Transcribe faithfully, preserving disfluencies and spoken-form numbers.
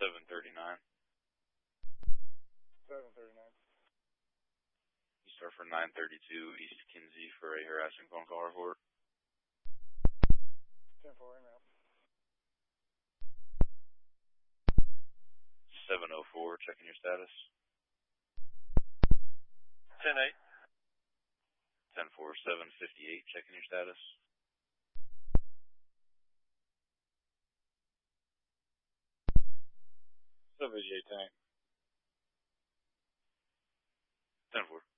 seven thirty-nine. seven thirty-nine. You start for nine thirty-two East Kinsey for a harassing phone call report. ten four, in route. seven oh four, checking your status. ten eight. ten four, seven fifty-eight, checking your status. seven eighty-eight tank. ten four.